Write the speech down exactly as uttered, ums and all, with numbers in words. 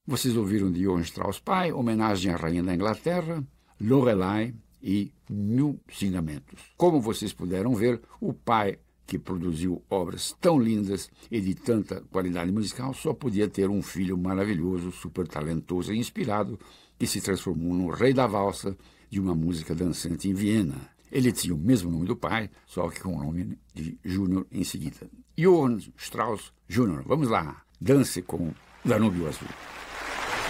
Vocês ouviram de Johann Strauss pai, Homenagem à Rainha da Inglaterra, Lorelai e Mil Xingamentos. Como vocês puderam ver, o pai, que produziu obras tão lindas e de tanta qualidade musical, só podia ter um filho maravilhoso, super talentoso e inspirado, que se transformou no rei da valsa de uma música dançante em Viena. Ele tinha o mesmo nome do pai, só que com o nome de Júnior em seguida. Johann Strauss Júnior Vamos lá, dance com Danúbio Azul.